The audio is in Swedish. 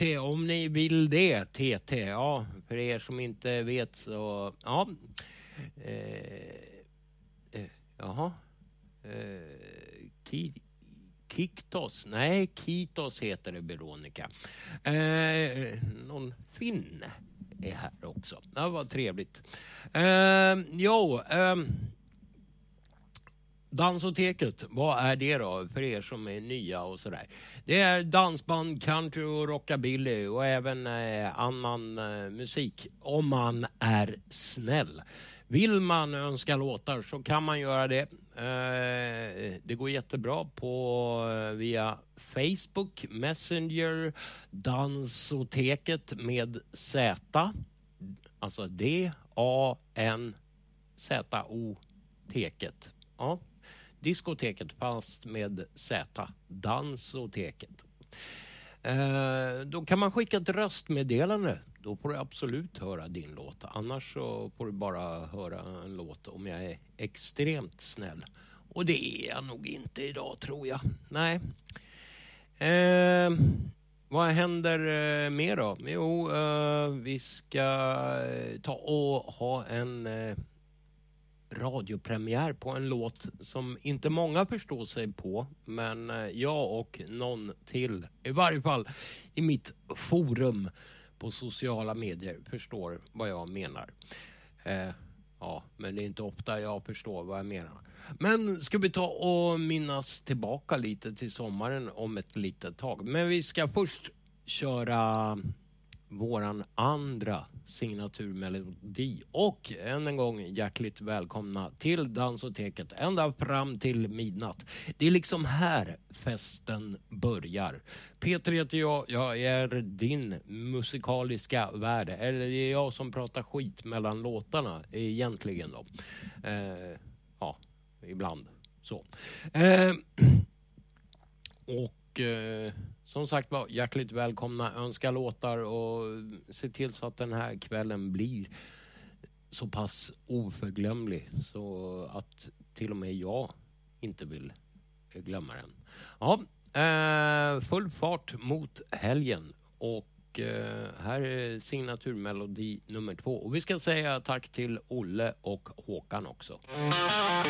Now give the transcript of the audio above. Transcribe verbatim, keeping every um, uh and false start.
Om ni vill det, T T. Ja, för er som inte vet så... Ja. Eh, eh, jaha. Eh, ki, Kiktos. Nej, Kitos heter det, Veronica. Eh, någon finne är här också. Det var trevligt. Eh, jo, eh, Dansoteket, vad är det då för er som är nya och sådär? Det är dansband, country och rockabilly och även eh, annan eh, musik om man är snäll. Vill man önska låtar så kan man göra det. Eh, det går jättebra på eh, via Facebook, Messenger, Dansoteket med Z. Alltså D A N Z O-teket. Ja. Diskoteket fast med Z. Dansoteket. Eh, då kan man skicka ett röstmeddelande. Då får du absolut höra din låt. Annars så får du bara höra en låt om jag är extremt snäll. Och det är jag nog inte idag, tror jag. Nej. Eh, vad händer eh, mer då? Jo, eh, vi ska ta och ha en... Eh, radiopremiär på en låt som inte många förstår sig på, men jag och någon till, i varje fall i mitt forum på sociala medier, förstår vad jag menar. Eh, ja, men det är inte ofta jag förstår vad jag menar. Men ska vi ta och minnas tillbaka lite till sommaren om ett litet tag. Men vi ska först köra våran andra signaturmelodi. Och än en gång hjärtligt välkomna till Dansoteket ända fram till midnatt. Det är liksom här festen börjar. Peter heter jag, jag är din musikaliska värld. Eller det är jag som pratar skit mellan låtarna egentligen då. Eh, ja, ibland så. Eh, och eh, som sagt var, hjärtligt välkomna, önska låtar och se till så att den här kvällen blir så pass oförglömlig så att till och med jag inte vill glömma den. Ja, eh, full fart mot helgen och eh, här är signaturmelodi nummer två. Och vi ska säga tack till Olle och Håkan också.